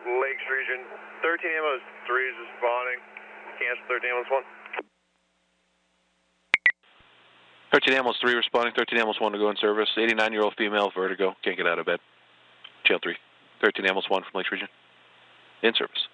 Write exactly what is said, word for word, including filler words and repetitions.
Lakes region. thirteen ambulance three is responding. Cancel thirteen ambulance one. thirteen ambulance three responding. thirteen ambulance one to go in service. eighty-nine-year-old female, vertigo, can't get out of bed. Jail three. thirteen ambulance one from Lakes region. In service.